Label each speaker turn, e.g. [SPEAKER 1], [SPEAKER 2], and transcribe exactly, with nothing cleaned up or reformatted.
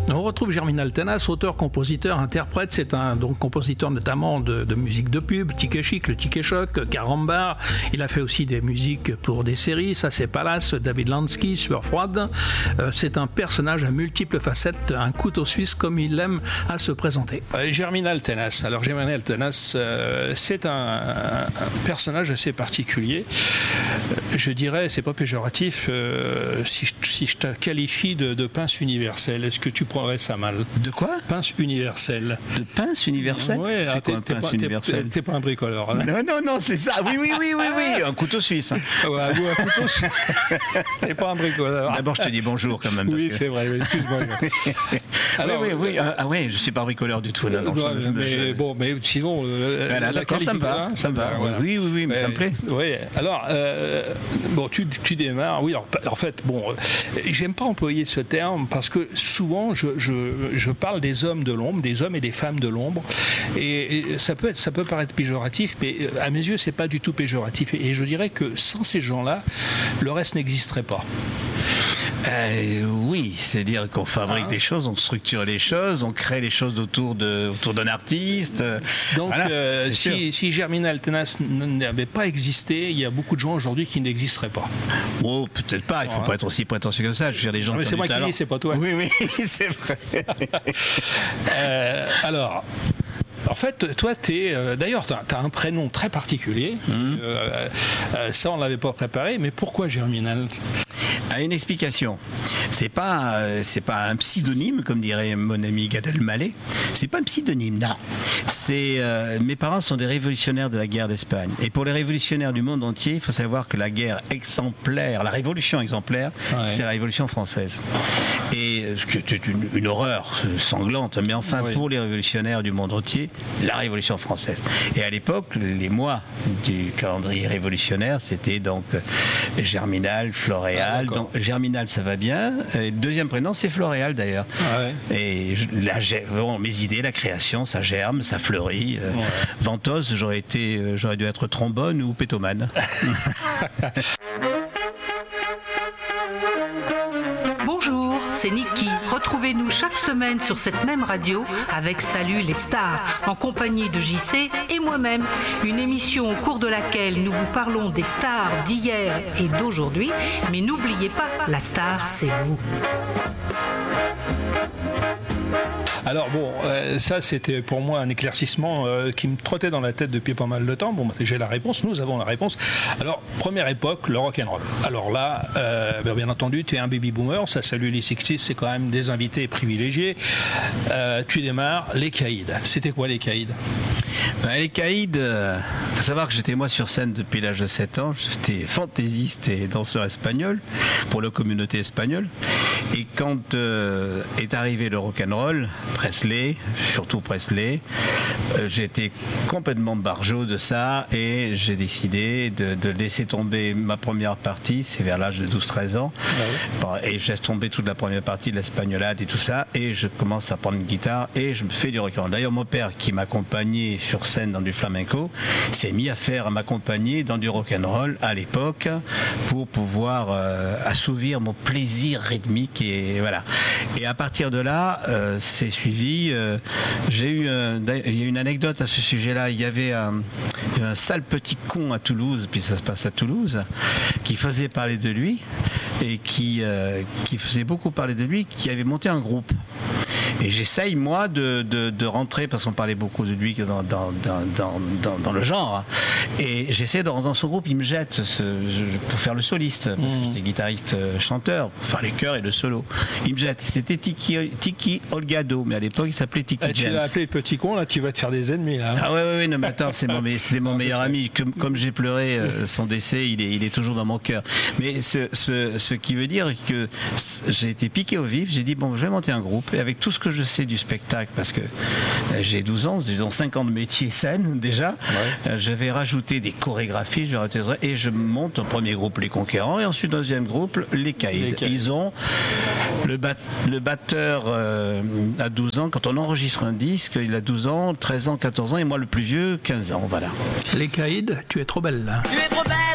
[SPEAKER 1] On retrouve Germinal Tenas, auteur, compositeur, interprète. C'est un donc compositeur notamment de, de musique de pub, Ticket Chic, le Ticket Choc, Carambar. Il a fait aussi des musiques pour des séries. Ça, c'est Palace, David Lansky, Sueur froide. Euh, c'est un personnage à multiples facettes, un couteau suisse comme il aime à se présenter. Euh, Germinal Tenas. Alors Germinal Tenas, euh, c'est un, un, un personnage assez particulier. Euh, je dirais, c'est pas péjoratif. Euh, si, je, si je te qualifie de, de pince universelle, est-ce que tu prendrais ça mal?
[SPEAKER 2] De quoi?
[SPEAKER 1] Pince universelle.
[SPEAKER 2] De pince universelle?
[SPEAKER 1] Ouais,
[SPEAKER 2] c'est quoi un pince
[SPEAKER 1] pas,
[SPEAKER 2] universelle?
[SPEAKER 1] T'es, t'es pas un bricoleur. Hein?
[SPEAKER 2] Non, non, non, c'est ça. Oui, oui, oui, oui, oui. Un couteau suisse.
[SPEAKER 1] Ouais, ou un couteau suisse. T'es pas un bricoleur.
[SPEAKER 2] D'abord, je te dis bonjour quand même. Parce
[SPEAKER 1] oui,
[SPEAKER 2] que...
[SPEAKER 1] c'est vrai. Excuse-moi.
[SPEAKER 2] Alors, oui, oui, oui. Ah, ah ouais, je suis pas bricoleur du tout. Non, non,
[SPEAKER 1] non,
[SPEAKER 2] je, je,
[SPEAKER 1] mais
[SPEAKER 2] je...
[SPEAKER 1] bon, mais sinon, euh,
[SPEAKER 2] voilà, d'accord, ça me va. Ça me va. Voilà. Oui, oui, oui, mais, mais ça me plaît.
[SPEAKER 1] Oui. Alors, euh, bon, tu, tu démarres. Oui, alors, en fait, bon, j'aime pas employer ce terme parce que souvent, je, je, je parle des hommes de l'ombre, des hommes et des femmes de l'ombre, et, et ça peut être, ça peut paraître péjoratif, mais à mes yeux, c'est pas du tout péjoratif. Et, et je dirais que sans ces gens-là, le reste n'existerait pas.
[SPEAKER 2] Euh, oui, c'est-à-dire qu'on fabrique ah. des choses, on structure les choses, on crée les choses autour, de, autour d'un artiste.
[SPEAKER 1] Donc,
[SPEAKER 2] voilà,
[SPEAKER 1] euh, si, si Germinal Tenas n'avait pas existé, il y a beaucoup de gens aujourd'hui qui n'existeraient pas.
[SPEAKER 2] Oh, peut-être pas, il ne faut ouais. pas être aussi prétentieux comme ça. Je veux dire, les gens
[SPEAKER 1] non, mais
[SPEAKER 2] qui
[SPEAKER 1] c'est
[SPEAKER 2] ont
[SPEAKER 1] moi
[SPEAKER 2] du
[SPEAKER 1] qui
[SPEAKER 2] talent.
[SPEAKER 1] dis, c'est pas toi.
[SPEAKER 2] Oui, oui, c'est vrai.
[SPEAKER 1] euh, alors. En fait, toi, t'es, euh, d'ailleurs, tu as un prénom très particulier. Mmh. Euh, euh, ça, on ne l'avait pas préparé. Mais pourquoi Germinal?
[SPEAKER 2] À une explication. C'est pas, euh, c'est pas un pseudonyme, comme dirait mon ami Gad Elmaleh. C'est pas un pseudonyme, non. C'est, euh, mes parents sont des révolutionnaires de la guerre d'Espagne. Et pour les révolutionnaires du monde entier, il faut savoir que la guerre exemplaire, la révolution exemplaire, ouais. c'est la révolution française. Et c'est une, une horreur sanglante. Mais enfin, oui. pour les révolutionnaires du monde entier, la Révolution française. Et à l'époque, les mois du calendrier révolutionnaire, c'était donc Germinal, Floréal. Ah, donc Germinal, ça va bien. Et le deuxième prénom, c'est Floréal d'ailleurs. Ah ouais. Et la, bon, mes idées, la création, ça germe, ça fleurit. Ouais. Ventose, j'aurais été, j'aurais dû être trombone ou pétomane.
[SPEAKER 3] Bonjour, c'est Niki. Retrouvez-nous chaque semaine sur cette même radio avec Salut les stars, en compagnie de J C et moi-même. Une émission au cours de laquelle nous vous parlons des stars d'hier et d'aujourd'hui. Mais n'oubliez pas, la star, c'est vous.
[SPEAKER 1] Alors bon, euh, ça c'était pour moi un éclaircissement euh, qui me trottait dans la tête depuis pas mal de temps. Bon, j'ai la réponse, nous avons la réponse. Alors, première époque, le rock'n'roll. Alors là, euh, bien entendu, tu es un baby boomer, ça salue les sixties, c'est quand même des invités privilégiés. Euh, tu démarres, les Caïds. C'était quoi les Caïds?
[SPEAKER 2] Ben, les Caïds, il euh, faut savoir que j'étais moi sur scène depuis l'âge de sept ans. J'étais fantaisiste et danseur espagnol pour la communauté espagnole. Et quand euh, est arrivé le rock'n'roll, Presley, surtout Presley, euh, j'étais complètement barjot de ça et j'ai décidé de, de laisser tomber ma première partie, c'est vers l'âge de douze treize ans, ah oui. bon, et j'ai tombé toute la première partie de l'espagnolade et tout ça, et je commence à prendre une guitare et je me fais du rock'n'roll. D'ailleurs, mon père qui m'accompagnait sur scène dans du flamenco s'est mis à faire, à m'accompagner dans du rock'n'roll à l'époque pour pouvoir euh, assouvir mon plaisir rythmique et voilà. Et à partir de là, euh, c'est suivi. Euh, j'ai eu, euh, il y a une anecdote à ce sujet-là. Il y avait un, un sale petit con à Toulouse, puis ça se passe à Toulouse, qui faisait parler de lui et qui, euh, qui faisait beaucoup parler de lui, qui avait monté un groupe. Et j'essaye, moi, de, de, de rentrer, parce qu'on parlait beaucoup de lui dans, dans, dans, dans, dans le genre. Et j'essaie de rentrer dans son groupe, il me jette ce, pour faire le soliste, parce que j'étais guitariste-chanteur, pour faire les chœurs et le solo. Il me jette. C'était Tiki, Tiki Olgado, mais à l'époque, il s'appelait Tiki ah, James.
[SPEAKER 1] Tu l'as appelé petit con, là, tu vas te faire des ennemis, là.
[SPEAKER 2] Ah ouais, ouais, ouais non, mais attends, c'est mon, c'était mon non, meilleur ami. Comme, comme j'ai pleuré euh, son décès, il est, il est toujours dans mon cœur. Mais ce, ce, ce qui veut dire que j'ai été piqué au vif, j'ai dit, bon, je vais monter un groupe, et avec tout ce que je sais du spectacle, parce que euh, j'ai douze ans, j'ai cinq ans de métier scène déjà, ouais. euh, je vais rajouter des chorégraphies, je vais et je monte un premier groupe, les Conquérants, et ensuite deuxième groupe, les Caïds. Les Caïds. Ils ont le, bat, le batteur euh, à douze ans, quand on enregistre un disque, il a douze ans, treize ans, quatorze ans, et moi le plus vieux, quinze ans, voilà.
[SPEAKER 1] Les Caïds, tu es trop belle là.
[SPEAKER 4] Tu es trop belle